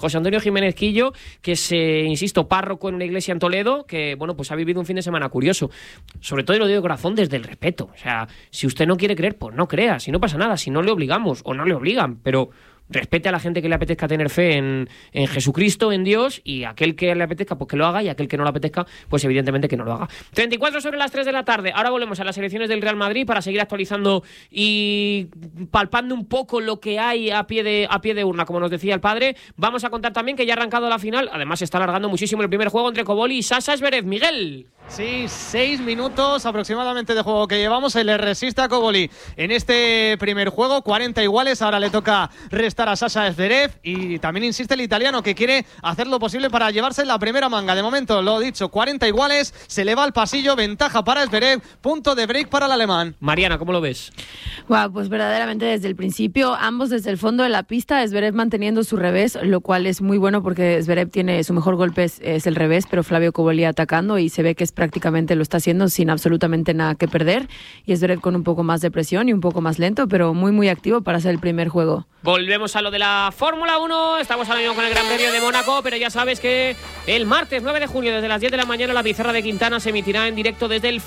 José Antonio Jiménez Quillo, que es, insisto, párroco en una iglesia en Toledo, que, bueno, pues ha vivido un fin de semana curioso. Sobre todo, y lo digo de corazón, desde el respeto. O sea, si usted no quiere creer, pues no crea, si no pasa nada, si no le obligamos o no le obligan, pero respete a la gente que le apetezca tener fe en Jesucristo, en Dios, y aquel que le apetezca, pues que lo haga, y aquel que no le apetezca, pues evidentemente que no lo haga. 34 sobre las 3 de la tarde. Ahora volvemos a las elecciones del Real Madrid para seguir actualizando y palpando un poco lo que hay a pie de urna, como nos decía el padre. Vamos a contar también que ya ha arrancado la final. Además, se está alargando muchísimo el primer juego entre Koboli y Sasha Zverev. Miguel. Sí, 6 minutos aproximadamente de juego que llevamos. Se le resiste a Koboli en este primer juego, 40 iguales. Ahora le toca restar a Sasha Zverev, y también insiste el italiano, que quiere hacer lo posible para llevarse la primera manga. De momento, lo dicho, 40 iguales, se le va al pasillo, ventaja para Zverev, punto de break para el alemán. Mariana, ¿cómo lo ves? Wow, pues verdaderamente desde el principio, ambos desde el fondo de la pista, Zverev manteniendo su revés, lo cual es muy bueno porque Zverev tiene su mejor golpe es el revés, pero Flavio Koboli atacando, y se ve que es prácticamente lo está haciendo sin absolutamente nada que perder, y Zverev con un poco más de presión y un poco más lento, pero muy muy activo para hacer el primer juego. Volvemos a lo de la Fórmula 1, estamos ahora mismo con el Gran Premio de Mónaco, pero ya sabes que el martes 9 de junio desde las 10 de la mañana la pizarra de Quintana se emitirá en directo desde el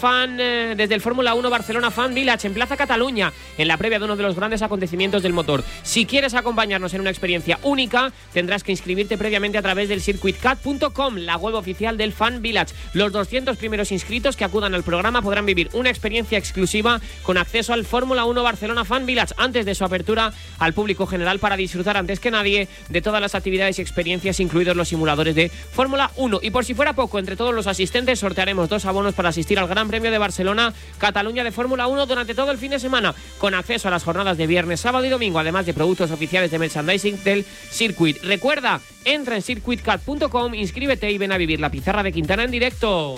Fórmula 1 Barcelona Fan Village en Plaza Cataluña, en la previa de uno de los grandes acontecimientos del motor. Si quieres acompañarnos en una experiencia única, tendrás que inscribirte previamente a través del circuitcat.com, la web oficial del Fan Village. Los 200 primeros inscritos que acudan al programa podrán vivir una experiencia exclusiva con acceso al Fórmula 1 Barcelona Fan Village antes de su apertura al público general, para disfrutar antes que nadie de todas las actividades y experiencias, incluidos los simuladores de Fórmula 1. Y por si fuera poco, entre todos los asistentes sortearemos 2 abonos para asistir al Gran Premio de Barcelona Cataluña de Fórmula 1 durante todo el fin de semana, con acceso a las jornadas de viernes, sábado y domingo, además de productos oficiales de merchandising del circuit. Recuerda, entra en circuitcat.com, inscríbete y ven a vivir la pizarra de Quintana en directo.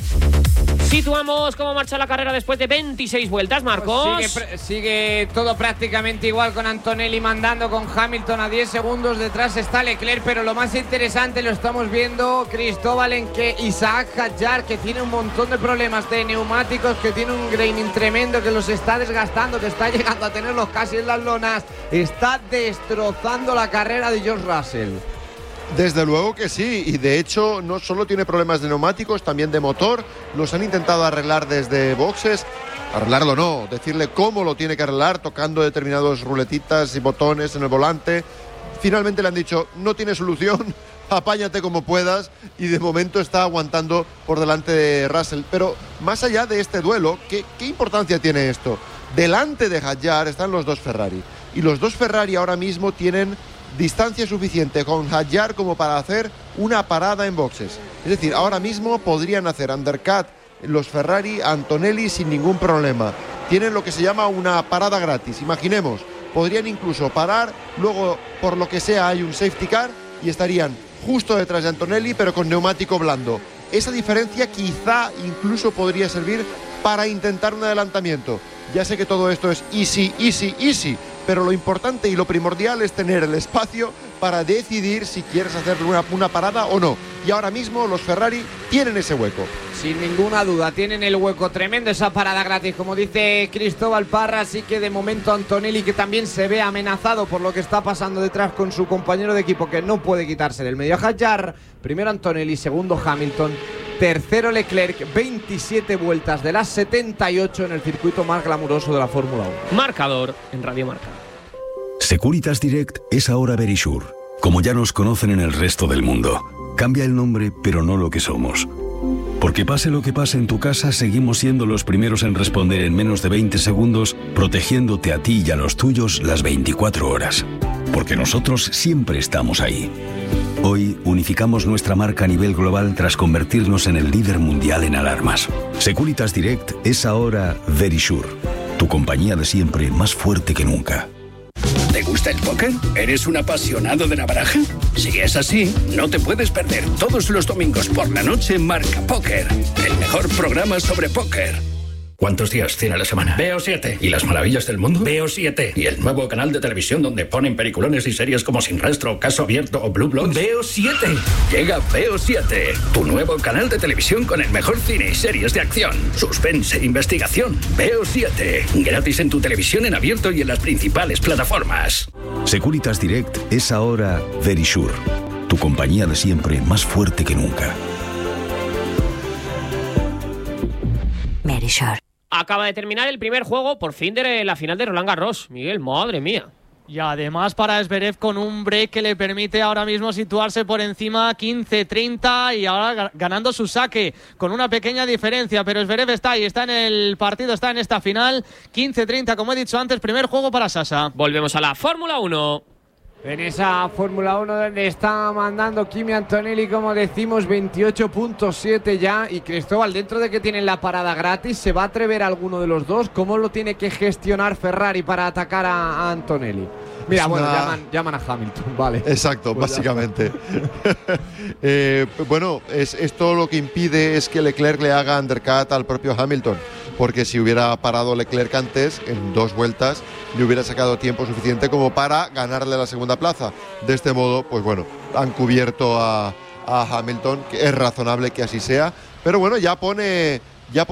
Situamos cómo marcha la carrera después de 26 vueltas, Marcos. Pues sigue todo prácticamente igual, con Antonelli mandando, con Hamilton a 10 segundos. Detrás está Leclerc, pero lo más interesante lo estamos viendo, Cristóbal, en que Isaac Hadjar, que tiene un montón de problemas de neumáticos, que tiene un graining tremendo, que los está desgastando, que está llegando a tenerlos casi en las lonas, está destrozando la carrera de George Russell. Desde luego que sí, y de hecho no solo tiene problemas de neumáticos, también de motor. Los han intentado arreglar desde boxes, arreglarlo no, decirle cómo lo tiene que arreglar, tocando determinados ruletitas y botones en el volante. Finalmente le han dicho, no tiene solución, apáñate como puedas, y de momento está aguantando por delante de Russell. Pero más allá de este duelo, ¿qué importancia tiene esto? Delante de Hadjar están los 2 Ferrari, y los 2 Ferrari ahora mismo tienen distancia suficiente con Hadjar como para hacer una parada en boxes. Es decir, ahora mismo podrían hacer undercut los Ferrari a Antonelli sin ningún problema. Tienen lo que se llama una parada gratis. Imaginemos, podrían incluso parar, luego por lo que sea hay un safety car y estarían justo detrás de Antonelli, pero con neumático blando. Esa diferencia quizá incluso podría servir para intentar un adelantamiento. Ya sé que todo esto es easy, pero lo importante y lo primordial es tener el espacio para decidir si quieres hacer una parada o no. Y ahora mismo los Ferrari tienen ese hueco. Sin ninguna duda, tienen el hueco tremendo, esa parada gratis, como dice Cristóbal Parra. Así que de momento Antonelli, que también se ve amenazado por lo que está pasando detrás con su compañero de equipo, que no puede quitarse del medio a Hadjar. Primero Antonelli, segundo Hamilton, tercero Leclerc. 27 vueltas de las 78 en el circuito más glamuroso de la Fórmula 1. Marcador en Radio Marca. Securitas Direct es ahora Verisure, como ya nos conocen en el resto del mundo. Cambia el nombre, pero no lo que somos. Porque pase lo que pase en tu casa, seguimos siendo los primeros en responder en menos de 20 segundos, protegiéndote a ti y a los tuyos las 24 horas. Porque nosotros siempre estamos ahí. Hoy unificamos nuestra marca a nivel global tras convertirnos en el líder mundial en alarmas. Securitas Direct es ahora Verisure, tu compañía de siempre, más fuerte que nunca. ¿Te gusta el póker? ¿Eres un apasionado de la baraja? Si es así, no te puedes perder todos los domingos por la noche Marca Póker, el mejor programa sobre póker. ¿Cuántos días tiene la semana? Veo 7. ¿Y las maravillas del mundo? Veo 7. ¿Y el nuevo canal de televisión donde ponen peliculones y series como Sin Rastro, Caso Abierto o Blue Bloods? Veo 7. Llega Veo 7, tu nuevo canal de televisión con el mejor cine y series de acción, suspense e investigación. Veo 7. Gratis en tu televisión en abierto y en las principales plataformas. Securitas Direct es ahora Verisure. tu compañía de siempre más fuerte que nunca. Verisure. Acaba de terminar el primer juego, por fin, de la final de Roland Garros. Miguel, madre mía. Y además para Zverev con un break que le permite ahora mismo situarse por encima 15-30 y ahora ganando su saque con una pequeña diferencia, pero Zverev está ahí, está en el partido, está en esta final, 15-30 como he dicho antes, primer juego para Sasha. Volvemos a la Fórmula 1. En esa Fórmula 1 donde está mandando Kimi Antonelli, como decimos, 28.7 ya. Y Cristóbal, dentro de que tienen la parada gratis, ¿se va a atrever alguno de los dos? ¿Cómo lo tiene que gestionar Ferrari para atacar a Antonelli? Mira, bueno, llaman a Hamilton, vale. Exacto, pues básicamente. Bueno, esto lo que impide es que Leclerc le haga undercut al propio Hamilton, porque si hubiera parado Leclerc antes, en 2 vueltas, le hubiera sacado tiempo suficiente como para ganarle la segunda plaza. De este modo, pues bueno, han cubierto a Hamilton, que es razonable que así sea, pero bueno, ya pone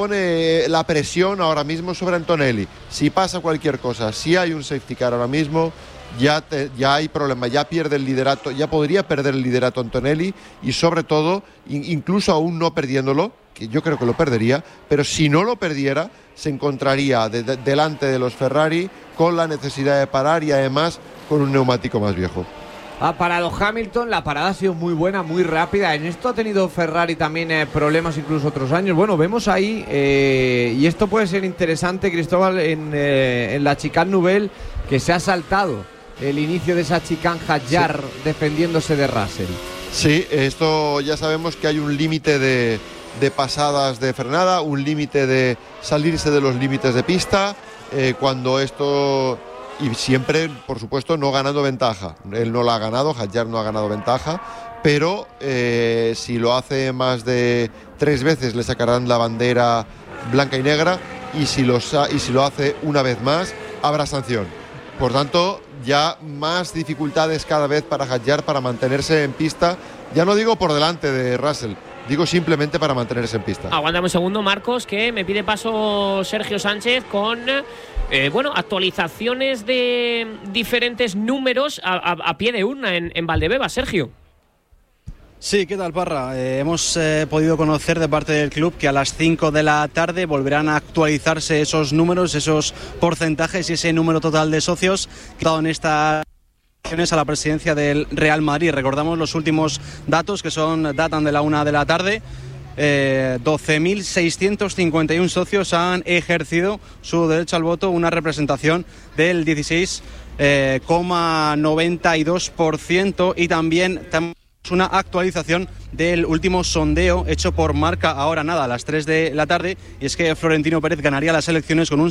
la presión ahora mismo sobre Antonelli. Si pasa cualquier cosa, si hay un safety car ahora mismo, ya hay problema, ya pierde el liderato, ya podría perder el liderato Antonelli, y sobre todo, incluso aún no perdiéndolo, que yo creo que lo perdería, pero si no lo perdiera, se encontraría delante de los Ferrari con la necesidad de parar y además con un neumático más viejo. Ha parado Hamilton, la parada ha sido muy buena, muy rápida. En esto ha tenido Ferrari también problemas incluso otros años. Bueno, vemos ahí, y esto puede ser interesante, Cristóbal, en la chicane Nouvelle, que se ha saltado el inicio de esa chicane Hadjar defendiéndose de Russell. Sí, esto ya sabemos que hay un límite de pasadas de frenada, un límite de salirse de los límites de pista, cuando esto... Y siempre, por supuesto, no ganando ventaja. Él no la ha ganado, Hadjar no ha ganado ventaja, pero si lo hace más de 3 veces le sacarán la bandera blanca y negra, y si lo hace una vez más, habrá sanción. Por tanto, ya más dificultades cada vez para Hadjar para mantenerse en pista. Ya no digo por delante de Russell, digo simplemente para mantenerse en pista. Aguántame un segundo, Marcos, que me pide paso Sergio Sánchez con actualizaciones de diferentes números a pie de urna en Valdebebas. Sergio. Sí, ¿qué tal, Parra? Hemos podido conocer de parte del club que a las 5 de la tarde volverán a actualizarse esos números, esos porcentajes y ese número total de socios que ha dado en esta a la presidencia del Real Madrid. Recordamos los últimos datos, que datan de la 1 de la tarde. 12.651 socios han ejercido su derecho al voto, una representación del 16,92%, y también una actualización del último sondeo hecho por Marca ahora a las 3 de la tarde, y es que Florentino Pérez ganaría las elecciones con un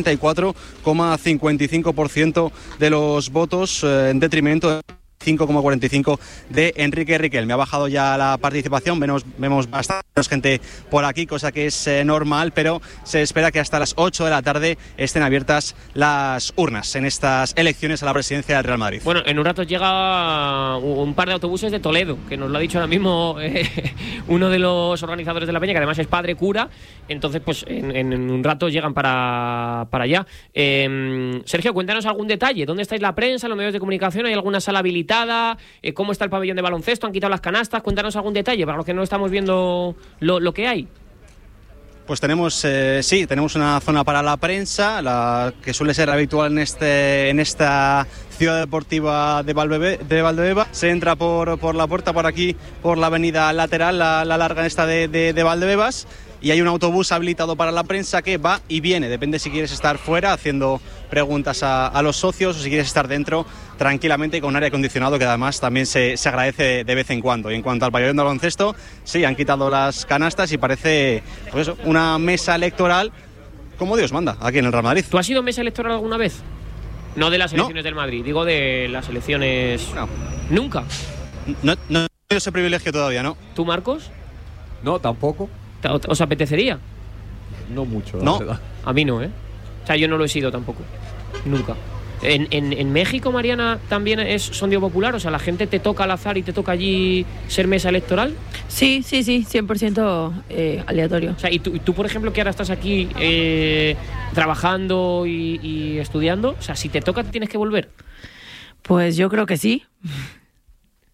64,55% de los votos, en detrimento de 5,45 de Enrique Riquelme. Ha bajado ya la participación, vemos bastante gente por aquí, cosa que es normal, pero se espera que hasta las 8 de la tarde estén abiertas las urnas en estas elecciones a la presidencia del Real Madrid. Bueno, en un rato llega un par de autobuses de Toledo, que nos lo ha dicho ahora mismo uno de los organizadores de la peña, que además es padre cura. Entonces, pues en un rato llegan para allá. Sergio, cuéntanos algún detalle. ¿Dónde estáis la prensa, los medios de comunicación? ¿Hay alguna sala habilitada? ¿Cómo está el pabellón de baloncesto? ¿Han quitado las canastas? Cuéntanos algún detalle para los que no estamos viendo lo que hay. Pues tenemos una zona para la prensa, la que suele ser habitual en esta ciudad deportiva de Valdebebas. Se entra por la puerta, por aquí, por la avenida lateral, la larga esta de Valdebebas, y hay un autobús habilitado para la prensa que va y viene. Depende si quieres estar fuera haciendo preguntas a los socios, o si quieres estar dentro tranquilamente con un aire acondicionado, que además también se agradece de vez en cuando. Y en cuanto al pabellón de baloncesto, sí, han quitado las canastas y parece, pues eso, una mesa electoral como Dios manda aquí en el Real Madrid. ¿Tú has sido mesa electoral alguna vez? No de las elecciones del Madrid, digo de las elecciones... No. ¿Nunca? No he tenido ese privilegio todavía, ¿no? ¿Tú, Marcos? No, tampoco. ¿Os apetecería? No mucho, la no. verdad. A mí no, ¿eh? O sea, yo no lo he sido tampoco. Nunca. ¿En México, Mariana, también es sondeo popular? O sea, ¿la gente te toca al azar y te toca allí ser mesa electoral? Sí, 100% aleatorio. O sea, ¿y tú, por ejemplo, que ahora estás aquí trabajando y estudiando, o sea, si te toca, ¿te tienes que volver? Pues yo creo que sí.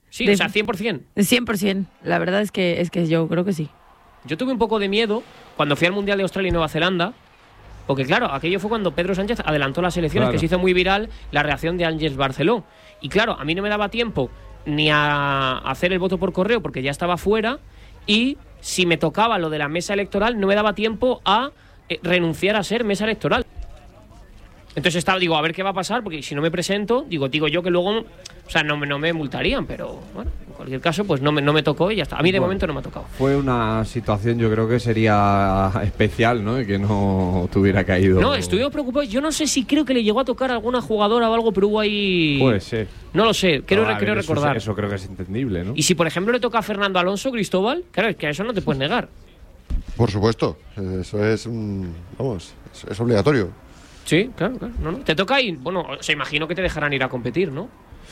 Sí, o sea, 100%. 100%. La verdad es que yo creo que sí. Yo tuve un poco de miedo cuando fui al Mundial de Australia y Nueva Zelanda, porque claro, aquello fue cuando Pedro Sánchez adelantó las elecciones, claro, que se hizo muy viral la reacción de Àngels Barceló. Y claro, a mí no me daba tiempo ni a hacer el voto por correo porque ya estaba fuera, y si me tocaba lo de la mesa electoral no me daba tiempo a renunciar a ser mesa electoral. Entonces digo, a ver qué va a pasar, porque si no me presento, digo yo que luego, o sea, no me multarían, pero bueno, en cualquier caso, pues no me tocó y ya está. A mí de momento no me ha tocado. Fue una situación, yo creo que sería especial, ¿no? Y que no tuviera caído. No, estuve preocupado. Yo no sé si creo que le llegó a tocar a alguna jugadora o algo, pero hubo ahí... Puede ser. No lo sé, creo recordar. Eso creo que es entendible, ¿no? Y si, por ejemplo, le toca a Fernando Alonso, Cristóbal, claro, es que a eso no te puedes negar. Por supuesto, eso es, es obligatorio. Sí, claro. No. Te toca ir, bueno, se imagino que te dejarán ir a competir, ¿no?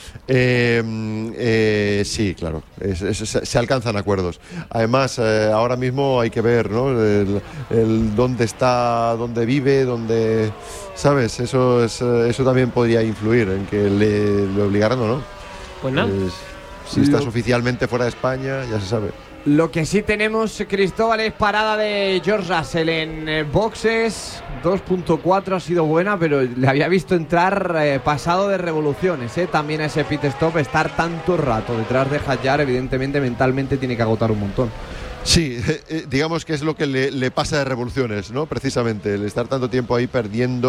Sí, claro. Se alcanzan acuerdos. Además, ahora mismo hay que ver, ¿no? El dónde está, dónde vive, dónde, ¿sabes? Eso también podría influir en que le obligaran o no. Pues nada. Si estás oficialmente fuera de España, ya se sabe. Lo que sí tenemos, Cristóbal, es parada de George Russell en boxes. 2.4 ha sido buena, pero le había visto entrar pasado de revoluciones, también a ese pit stop. Estar tanto rato detrás de Hadjar, evidentemente mentalmente tiene que agotar un montón. Sí, digamos que es lo que le pasa de revoluciones, ¿no? Precisamente, el estar tanto tiempo ahí perdiendo.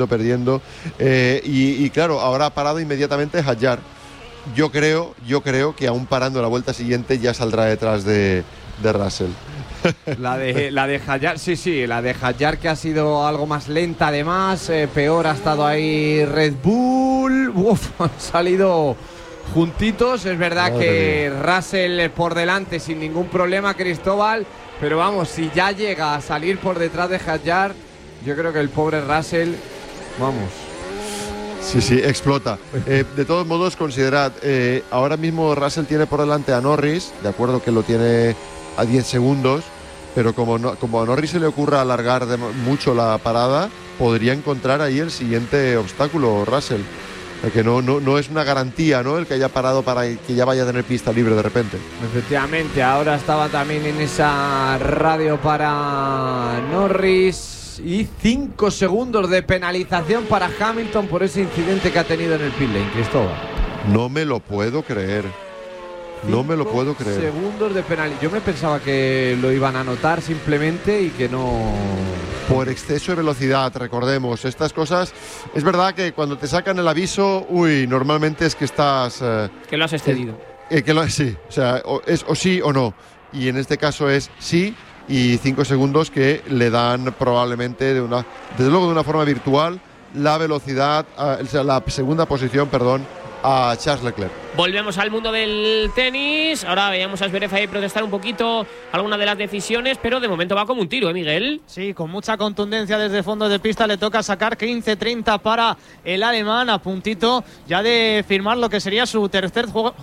Y claro, ahora ha parado inmediatamente Hadjar. Yo creo que aún parando la vuelta siguiente ya saldrá detrás de Russell. La de Hadjar, sí, la de Hadjar, que ha sido algo más lenta además, peor ha estado ahí Red Bull. Han salido juntitos, es verdad que Russell por delante sin ningún problema, Cristóbal, pero vamos, si ya llega a salir por detrás de Hadjar, yo creo que el pobre Russell, vamos... Sí, explota. De todos modos, considerad, ahora mismo Russell tiene por delante a Norris, de acuerdo que lo tiene a 10 segundos, pero como a Norris se le ocurra alargar mucho la parada, podría encontrar ahí el siguiente obstáculo, Russell. Que no es una garantía, ¿no? El que haya parado para que ya vaya a tener pista libre de repente. Efectivamente, ahora estaba también en esa radio para Norris. Y 5 segundos de penalización para Hamilton por ese incidente que ha tenido en el pit lane, Cristóbal. No me lo puedo creer. No me lo puedo creer. Segundos de penalización. Yo me pensaba que lo iban a anotar simplemente y que no... Por exceso de velocidad, recordemos. Estas cosas... Es verdad que cuando te sacan el aviso, normalmente es que estás... que lo has excedido. Sí, o sea, es o sí o no. Y en este caso es sí... y 5 segundos que le dan probablemente desde luego de una forma virtual la velocidad, la segunda posición, a Charles Leclerc. Volvemos al mundo del tenis. Ahora veíamos a Zverev ahí protestar un poquito alguna de las decisiones, pero de momento va como un tiro, Miguel. Sí, con mucha contundencia desde fondo de pista. Le toca sacar 15-30 para el alemán, a puntito ya de firmar lo que sería su tercer juego,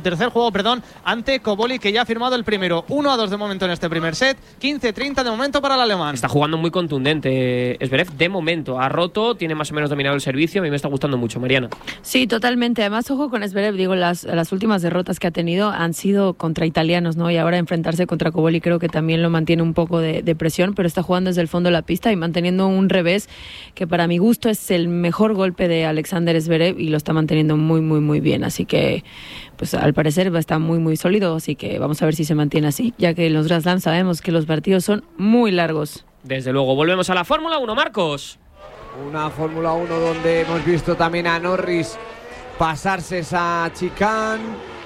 ante Koboli, que ya ha firmado el primero. 1-2 de momento en este primer set. 15-30 de momento para el alemán. Está jugando muy contundente Zverev de momento. Ha roto, tiene más o menos dominado el servicio. A mí me está gustando mucho, Mariana. Sí, totalmente. Además, ojo con Zverev, digo, las últimas derrotas que ha tenido han sido contra italianos, ¿no? Y ahora enfrentarse contra Koboli creo que también lo mantiene un poco de presión, pero está jugando desde el fondo de la pista y manteniendo un revés que para mi gusto es el mejor golpe de Alexander Zverev y lo está manteniendo muy, muy, muy bien. Así que, pues al parecer va a estar muy, muy sólido, así que vamos a ver si se mantiene así, ya que en los Grand Slam sabemos que los partidos son muy largos. Desde luego, volvemos a la Fórmula 1, Marcos. Una Fórmula 1 donde hemos visto también a Norris pasarse esa chicane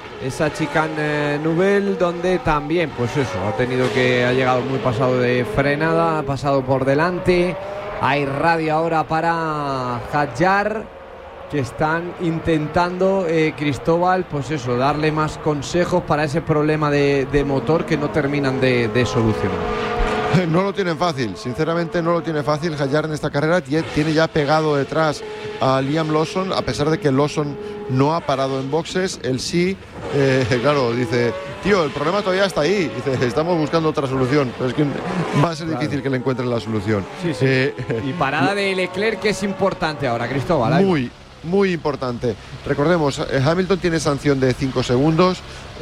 Nouvelle, donde también, pues eso, ha llegado muy pasado de frenada, ha pasado por delante. Hay radio ahora para Hadjar, que están intentando, Cristóbal, pues eso, darle más consejos para ese problema de motor que no terminan de solucionar. No lo tienen fácil, sinceramente no lo tiene fácil. Hadjar en esta carrera tiene ya pegado detrás a Liam Lawson, a pesar de que Lawson no ha parado en boxes. Él sí, claro, dice, tío, el problema todavía está ahí. Dice, estamos buscando otra solución, pero es que va a ser difícil que le encuentren la solución. Sí. Y parada de Leclerc, que es importante ahora, Cristóbal. muy importante. Recordemos, Hamilton tiene sanción de 5 segundos,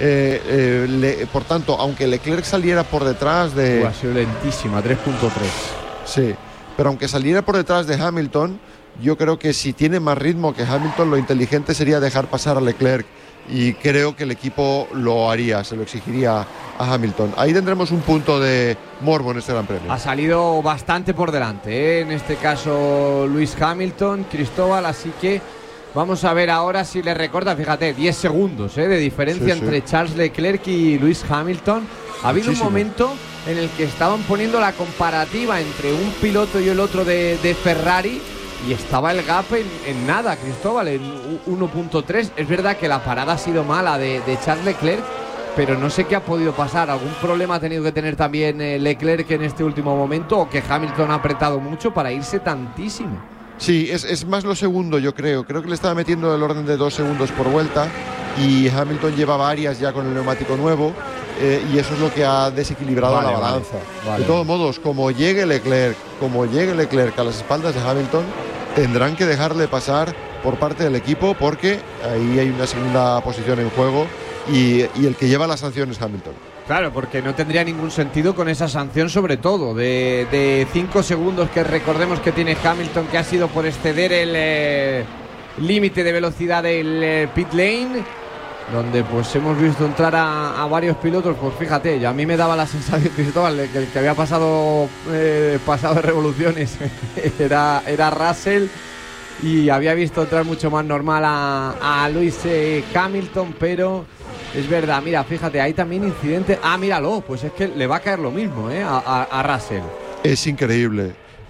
por tanto, aunque Leclerc saliera por detrás de... Ha sido lentísima, 3.3. Sí, pero aunque saliera por detrás de Hamilton, yo creo que si tiene más ritmo que Hamilton, lo inteligente sería dejar pasar a Leclerc. Y creo que el equipo lo haría, se lo exigiría a Hamilton. Ahí tendremos un punto de morbo en este Gran Premio. Ha salido bastante por delante, en este caso Lewis Hamilton, Cristóbal, así que vamos a ver ahora si le recorta, fíjate, 10 segundos de diferencia entre Charles Leclerc y Lewis Hamilton. Ha habido un momento en el que estaban poniendo la comparativa entre un piloto y el otro de Ferrari, y estaba el gap en nada, Cristóbal, en 1.3. Es verdad que la parada ha sido mala de Charles Leclerc, pero no sé qué ha podido pasar. ¿Algún problema ha tenido que tener también Leclerc en este último momento, o que Hamilton ha apretado mucho para irse tantísimo? Sí, es más lo segundo, yo creo. Creo que le estaba metiendo el orden de 2 segundos por vuelta, y Hamilton lleva varias ya con el neumático nuevo, y eso es lo que ha desequilibrado la balanza. De todos modos, como llegue Leclerc a las espaldas de Hamilton, tendrán que dejarle pasar por parte del equipo, porque ahí hay una segunda posición en juego, y el que lleva la sanción es Hamilton. Claro, porque no tendría ningún sentido con esa sanción, sobre todo de 5 segundos que recordemos que tiene Hamilton, que ha sido por exceder el límite de velocidad del pit lane, donde pues hemos visto entrar a varios pilotos. Pues fíjate, a mí me daba la sensación, Cristóbal, de que el que había pasado de revoluciones era Russell, y había visto entrar mucho más normal a Lewis Hamilton, pero es verdad, mira, fíjate, hay también incidente. Míralo, pues es que le va a caer lo mismo a Russell. Es increíble.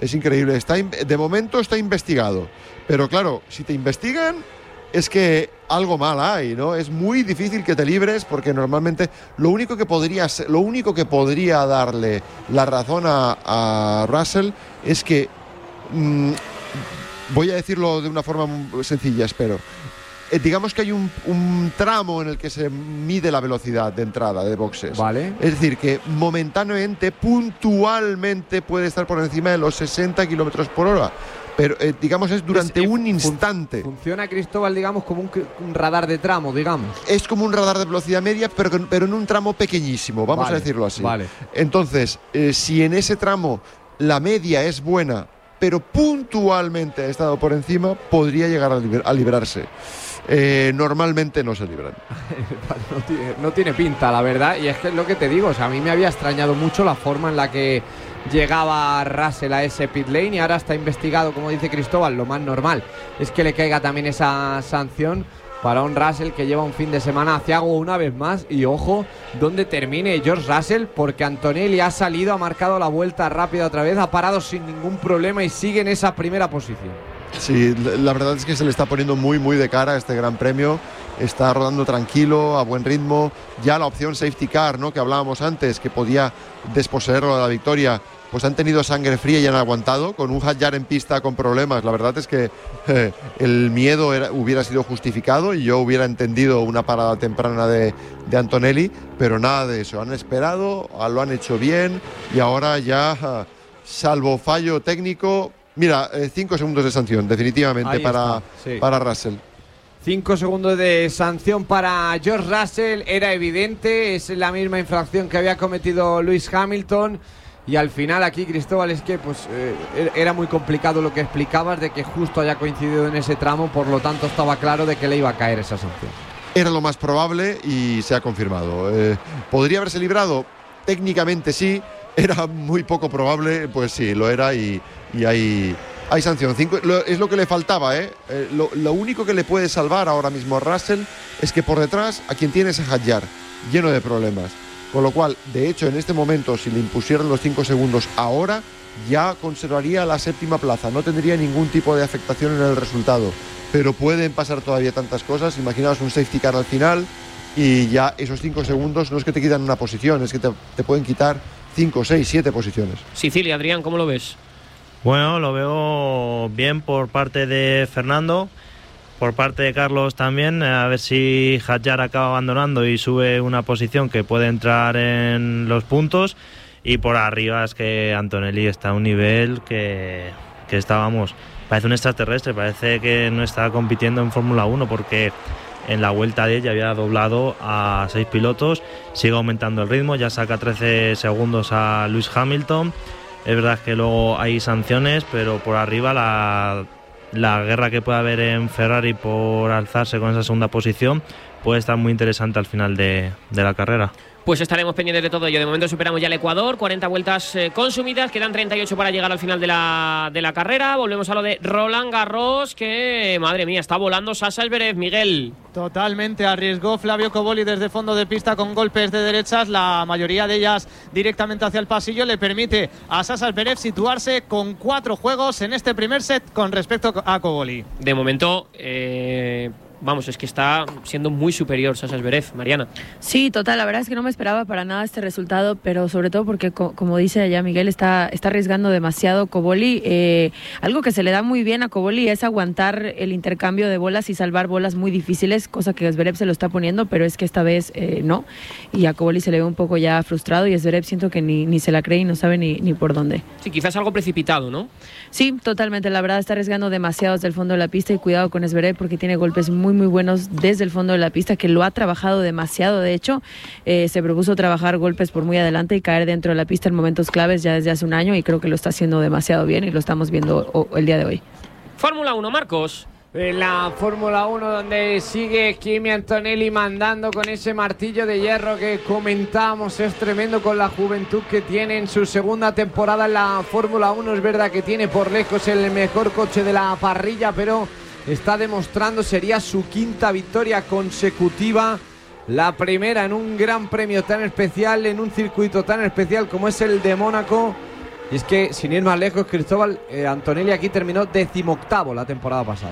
De momento está investigado, pero claro, si te investigan es que algo mal hay, ¿no? Es muy difícil que te libres, porque normalmente lo único que podría darle la razón a Russell es que voy a decirlo de una forma sencilla, espero. Digamos que hay un tramo en el que se mide la velocidad de entrada de boxes. Vale. Es decir, que momentáneamente, puntualmente, puede estar por encima de los 60 kilómetros por hora. Pero, digamos, es durante un instante. Funciona, Cristóbal, digamos, como un radar de tramo, digamos. Es como un radar de velocidad media, pero en un tramo pequeñísimo, vamos a decirlo así. Vale. Entonces, si en ese tramo la media es buena, pero puntualmente ha estado por encima, podría llegar a librarse. Normalmente no se libran. No tiene pinta, la verdad. Y es que es lo que te digo, o sea, a mí me había extrañado mucho la forma en la que llegaba Russell a ese pit lane, y ahora está investigado, como dice Cristóbal. Lo más normal es que le caiga también esa sanción para un Russell que lleva un fin de semana aciago una vez más. Y ojo donde termine George Russell, porque Antonelli ha salido, ha marcado la vuelta rápida otra vez, ha parado sin ningún problema y sigue en esa primera posición. Sí, la verdad es que se le está poniendo muy muy de cara a este Gran Premio. Está rodando tranquilo, a buen ritmo. Ya la opción safety car, ¿no?, que hablábamos antes, que podía desposeerlo de la victoria, pues han tenido sangre fría y han aguantado, con un Hadjar en pista con problemas. La verdad es que el miedo hubiera sido justificado, y yo hubiera entendido una parada temprana de Antonelli, pero nada de eso. Han esperado, lo han hecho bien, y ahora ya, salvo fallo técnico, mira, 5 segundos de sanción, definitivamente, para Russell. 5 segundos de sanción para George Russell, era evidente, es la misma infracción que había cometido Lewis Hamilton. Y al final aquí, Cristóbal, es que pues era muy complicado lo que explicabas, de que justo haya coincidido en ese tramo, por lo tanto estaba claro de que le iba a caer esa sanción. Era lo más probable y se ha confirmado. ¿Podría haberse librado? Técnicamente sí. Era muy poco probable, pues sí, lo era, y hay sanción. 5, es lo que le faltaba, lo único que le puede salvar ahora mismo a Russell es que por detrás a quien tiene es a Hadjar, lleno de problemas. Con lo cual, de hecho, en este momento, si le impusieran los 5 segundos ahora, ya conservaría la 7ª plaza. No tendría ningún tipo de afectación en el resultado. Pero pueden pasar todavía tantas cosas. Imaginaos un safety car al final, y ya esos 5 segundos no es que te quitan una posición, es que te pueden quitar 5, 6, 7 posiciones. Sicilia, Adrián, ¿cómo lo ves? Bueno, lo veo bien por parte de Fernando, por parte de Carlos también, a ver si Hadjar acaba abandonando y sube una posición que puede entrar en los puntos, y por arriba es que Antonelli está a un nivel que estábamos parece un extraterrestre, parece que no está compitiendo en Fórmula 1 porque en la vuelta 10 ya había doblado a 6 pilotos, sigue aumentando el ritmo, ya saca 13 segundos a Lewis Hamilton. Es verdad que luego hay sanciones, pero por arriba la guerra que puede haber en Ferrari por alzarse con esa segunda posición puede estar muy interesante al final de la carrera. Pues estaremos pendientes de todo ello. De momento superamos ya el Ecuador, 40 vueltas consumidas, quedan 38 para llegar al final de la carrera. Volvemos a lo de Roland Garros, que, madre mía, está volando Sasha Zverev, Miguel. Totalmente, arriesgó Flavio Cobolli desde fondo de pista con golpes de derechas, la mayoría de ellas directamente hacia el pasillo, le permite a Sasha Zverev situarse con 4 juegos en este primer set con respecto a Cobolli. De momento, vamos, es que está siendo muy superior Sasha Zverev, Mariana. Sí, total, la verdad es que no me esperaba para nada este resultado, pero sobre todo porque, como dice ya Miguel, está arriesgando demasiado Cobolli. Algo que se le da muy bien a Cobolli es aguantar el intercambio de bolas y salvar bolas muy difíciles, cosa que Zverev se lo está poniendo, pero es que esta vez no, y a Cobolli se le ve un poco ya frustrado, y Zverev siento que ni se la cree y no sabe ni por dónde. Sí, quizás algo precipitado, ¿no? Sí, totalmente, la verdad está arriesgando demasiado desde el fondo de la pista, y cuidado con Zverev porque tiene golpes muy buenos desde el fondo de la pista, que lo ha trabajado demasiado. De hecho, se propuso trabajar golpes por muy adelante y caer dentro de la pista en momentos claves ya desde hace un año, y creo que lo está haciendo demasiado bien, y lo estamos viendo el día de hoy. Fórmula 1, Marcos. En la Fórmula 1, donde sigue Kimi Antonelli mandando con ese martillo de hierro que comentábamos. Es tremendo con la juventud que tiene en su segunda temporada en la Fórmula 1. Es verdad que tiene por lejos el mejor coche de la parrilla, pero está demostrando, sería su 5ª victoria consecutiva, la primera en un gran premio tan especial, en un circuito tan especial como es el de Mónaco. Y es que, sin ir más lejos, Cristóbal, Antonelli aquí terminó 18º la temporada pasada.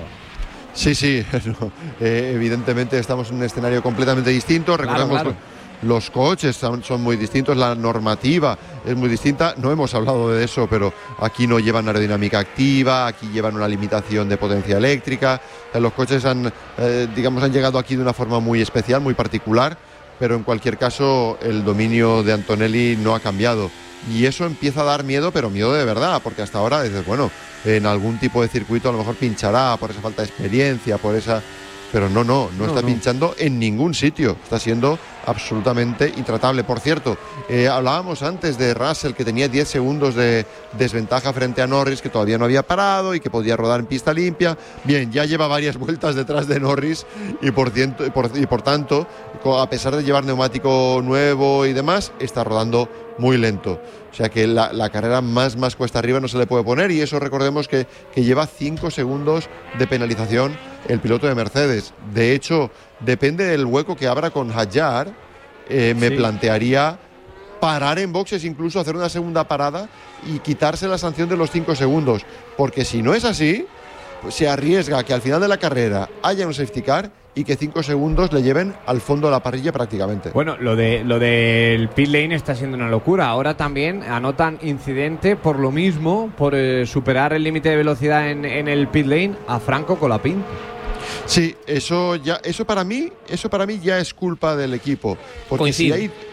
Sí, no, evidentemente estamos en un escenario completamente distinto. Recordemos claro. Los coches son muy distintos, la normativa es muy distinta. No hemos hablado de eso, pero aquí no llevan aerodinámica activa, aquí llevan una limitación de potencia eléctrica. Los coches han llegado aquí de una forma muy especial, muy particular, pero en cualquier caso el dominio de Antonelli no ha cambiado. Y eso empieza a dar miedo, pero miedo de verdad, porque hasta ahora dices, bueno, en algún tipo de circuito a lo mejor pinchará por esa falta de experiencia, por esa... Pero no está pinchando en ningún sitio. Está siendo absolutamente intratable. Por cierto, hablábamos antes de Russell, que tenía 10 segundos de desventaja frente a Norris, que todavía no había parado y que podía rodar en pista limpia. Bien, ya lleva varias vueltas detrás de Norris y por tanto, a pesar de llevar neumático nuevo y demás, está rodando muy lento. O sea que la carrera más cuesta arriba no se le puede poner, y eso recordemos que lleva 5 segundos de penalización el piloto de Mercedes. De hecho, depende del hueco que abra con Hadjar, me plantearía parar en boxes, incluso hacer una segunda parada y quitarse la sanción de los 5 segundos, porque si no es así, pues se arriesga que al final de la carrera haya un safety car y que 5 segundos le lleven al fondo de la parrilla prácticamente. Bueno, lo del pit lane está siendo una locura. Ahora también anotan incidente por lo mismo, por superar el límite de velocidad en el pit lane a Franco Colapinto. Sí, eso para mí ya es culpa del equipo, porque si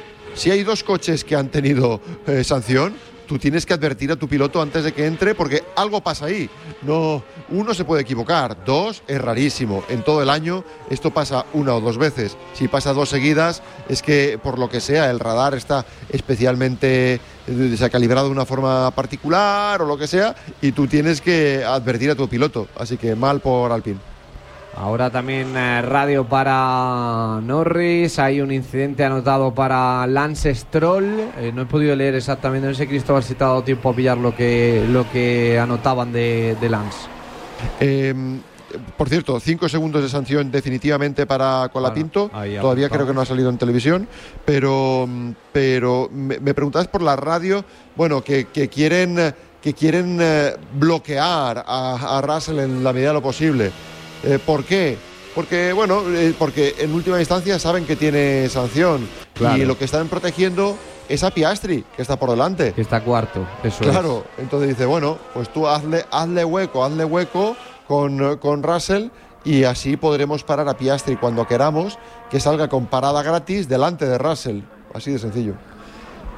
hay 2 coches que han tenido sanción, tú tienes que advertir a tu piloto antes de que entre, porque algo pasa ahí. No, 1 se puede equivocar, 2 es rarísimo. En todo el año esto pasa 1 o 2 veces. Si pasa 2 seguidas, es que por lo que sea el radar está especialmente descalibrado de una forma particular o lo que sea, y tú tienes que advertir a tu piloto. Así que mal por Alpine. Ahora también radio para Norris. Hay un incidente anotado para Lance Stroll. No he podido leer exactamente, no sé, Cristóbal, si te ha dado tiempo a pillar lo que anotaban de Lance. Por cierto, 5 segundos de sanción definitivamente para Colapinto. Todavía creo que no ha salido en televisión, pero me preguntabas por la radio, bueno, que quieren bloquear a Russell en la medida de lo posible. ¿Por qué? Porque en última instancia saben que tiene sanción, claro, y lo que están protegiendo es a Piastri, que está por delante, que está 4º, eso claro, es. Entonces dice, bueno, pues tú hazle hueco con Russell, y así podremos parar a Piastri cuando queramos, que salga con parada gratis delante de Russell, así de sencillo.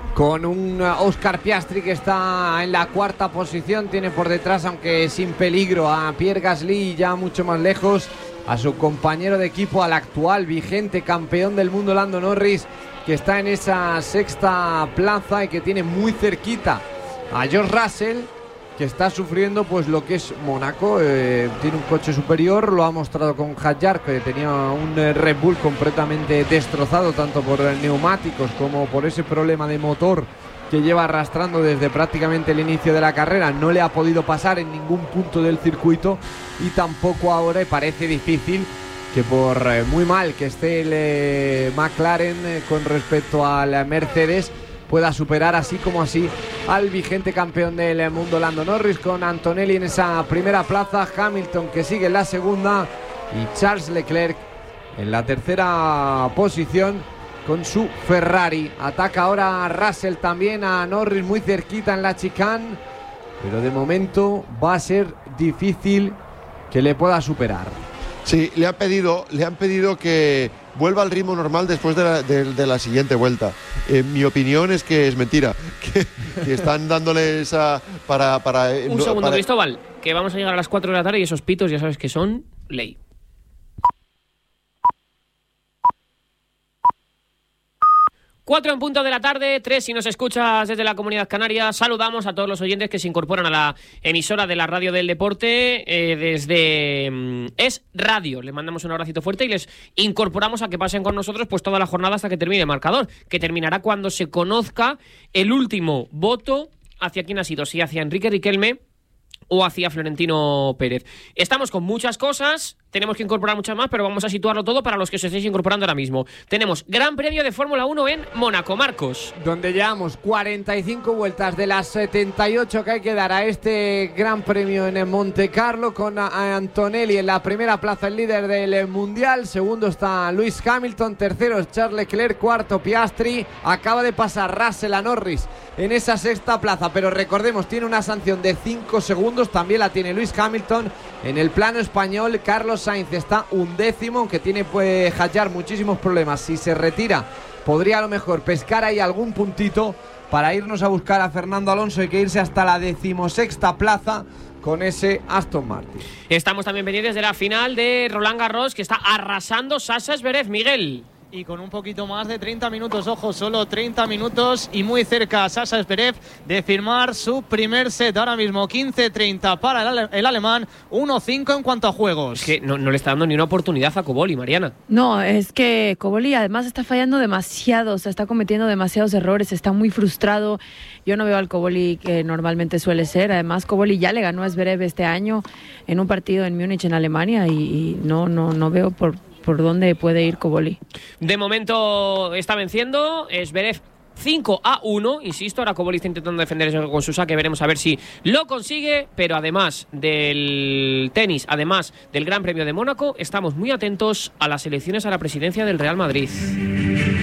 con un Oscar Piastri que está en la cuarta posición. Tiene por detrás, aunque sin peligro, a Pierre Gasly y ya mucho más lejos a su compañero de equipo, al actual vigente campeón del mundo Lando Norris, que está en esa sexta plaza y que tiene muy cerquita a George Russell, que está sufriendo pues lo que es Mónaco. Tiene un coche superior, lo ha mostrado con Hadjar, que tenía un Red Bull completamente destrozado, tanto por neumáticos como por ese problema de motor que lleva arrastrando desde prácticamente el inicio de la carrera. No le ha podido pasar en ningún punto del circuito y tampoco ahora, y parece difícil que por muy mal que esté el McLaren con respecto al Mercedes, pueda superar así como así al vigente campeón del mundo Lando Norris, con Antonelli en esa primera plaza, Hamilton que sigue en la segunda y Charles Leclerc en la tercera posición con su Ferrari. Ataca ahora a Russell, también a Norris muy cerquita en la chicane, pero de momento va a ser difícil que le pueda superar. Sí, le han pedido que vuelva al ritmo normal después de la siguiente vuelta. Mi opinión es que es mentira, que están dándole esa para un segundo, Cristóbal, que vamos a llegar a las 4 de la tarde y esos pitos ya sabes que son ley. 4 en punto de la tarde, 3 si nos escuchas desde la Comunidad Canaria. Saludamos a todos los oyentes que se incorporan a la emisora de la Radio del Deporte desde Es Radio. Les mandamos un abracito fuerte y les incorporamos a que pasen con nosotros pues toda la jornada hasta que termine el marcador, que terminará cuando se conozca el último voto hacia quién ha sido, si hacia Enrique Riquelme o hacia Florentino Pérez. Estamos con muchas cosas, tenemos que incorporar muchas más, pero vamos a situarlo todo para los que os estéis incorporando ahora mismo. Tenemos Gran Premio de Fórmula 1 en Mónaco, Marcos. Donde llevamos 45 vueltas de las 78 que hay que dar a este Gran Premio en Monte Carlo, con Antonelli en la primera plaza, el líder del Mundial. Segundo está Lewis Hamilton, tercero es Charles Leclerc, cuarto Piastri. Acaba de pasar Russell a Norris en esa sexta plaza, pero recordemos, tiene una sanción de 5 segundos, también la tiene Lewis Hamilton. En el plano español, Carlos Sainz está 11º, aunque tiene Hadjar muchísimos problemas. Si se retira, podría a lo mejor pescar ahí algún puntito para irnos a buscar a Fernando Alonso. Hay que irse hasta la 16ª plaza con ese Aston Martin. Estamos también pendientes de la final de Roland Garros, que está arrasando Sasha Zverev, Miguel. Y con un poquito más de 30 minutos, ojo, solo 30 minutos y muy cerca Sasha Zverev de firmar su primer set. Ahora mismo 15-30 para el alemán, 1-5 en cuanto a juegos. Es que no le está dando ni una oportunidad a Cobolli, Mariana. No, es que Cobolli además está fallando demasiado, o sea, está cometiendo demasiados errores, está muy frustrado. Yo no veo al Cobolli que normalmente suele ser. Además, Cobolli ya le ganó a Zverev este año en un partido en Múnich, en Alemania, y no veo por dónde puede ir Cobolli. De momento está venciendo Zverev 5-1, insisto, ahora Cobolli está intentando defender eso con su saque, veremos a ver si lo consigue, pero además del tenis, además del Gran Premio de Mónaco, estamos muy atentos a las elecciones a la presidencia del Real Madrid.